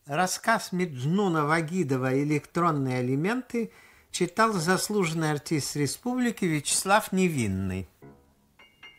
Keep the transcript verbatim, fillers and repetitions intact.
Рассказ Меджнуна Вагидова «Электронные алименты» читал заслуженный артист республики Вячеслав Невинный.